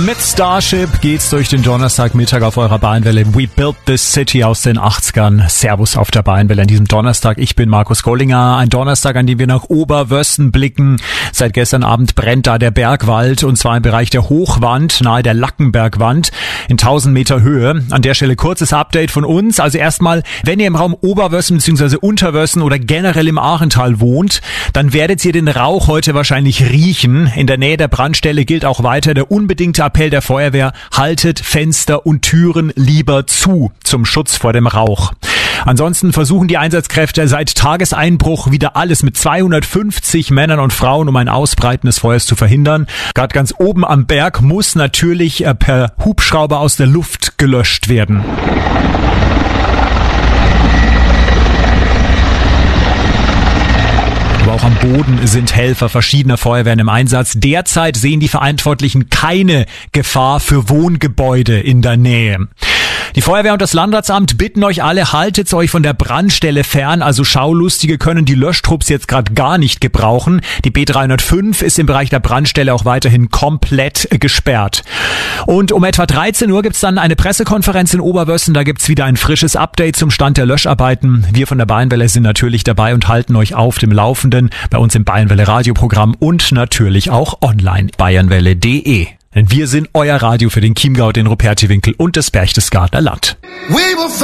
Mit Starship geht's durch den Donnerstagmittag auf eurer Bayernwelle. We Built This City aus den 80ern. Servus auf der Bayernwelle an diesem Donnerstag. Ich bin Markus Gollinger. Ein Donnerstag, an dem wir nach Oberwössen blicken. Seit gestern Abend brennt da der Bergwald, und zwar im Bereich der Hochwand, nahe der Lackenbergwand, in 1000 Meter Höhe. An der Stelle kurzes Update von uns. Also erstmal, wenn ihr im Raum Oberwössen bzw. Unterwössen oder generell im Aachental wohnt, dann werdet ihr den Rauch heute wahrscheinlich riechen. In der Nähe der Brandstelle gilt auch weiter der unbedingte Appell der Feuerwehr: haltet Fenster und Türen lieber zu, zum Schutz vor dem Rauch. Ansonsten versuchen die Einsatzkräfte seit Tageseinbruch wieder alles mit 250 Männern und Frauen, um ein Ausbreiten des Feuers zu verhindern. Gerade ganz oben am Berg muss natürlich per Hubschrauber aus der Luft gelöscht werden. Aber auch am Boden sind Helfer verschiedener Feuerwehren im Einsatz. Derzeit sehen die Verantwortlichen keine Gefahr für Wohngebäude in der Nähe. Die Feuerwehr und das Landratsamt bitten euch alle, haltet euch von der Brandstelle fern. Also Schaulustige können die Löschtrupps jetzt gerade gar nicht gebrauchen. Die B305 ist im Bereich der Brandstelle auch weiterhin komplett gesperrt. Und um etwa 13 Uhr gibt's dann eine Pressekonferenz in Oberwössen. Da gibt's wieder ein frisches Update zum Stand der Löscharbeiten. Wir von der Bayernwelle sind natürlich dabei und halten euch auf dem Laufenden bei uns im Bayernwelle Radioprogramm und natürlich auch online bayernwelle.de. Denn wir sind euer Radio für den Chiemgau, den Rupertiwinkel und das Berchtesgadener Land.